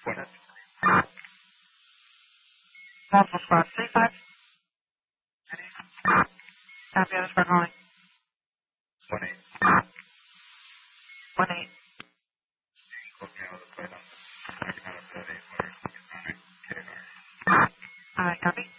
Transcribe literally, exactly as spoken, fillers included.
Buenas. Multiple squad, three five. Copy, others for calling. One eight. One eight. Copiado de fuera. Terminado de eight wires. Alright, copy.